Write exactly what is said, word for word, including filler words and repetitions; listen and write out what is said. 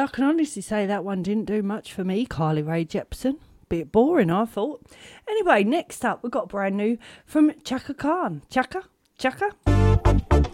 I can honestly say that one didn't do much for me, Carly Rae Jepsen. Bit boring, I thought. Anyway, next up, we've got brand new from Chaka Khan. Chaka? Chaka?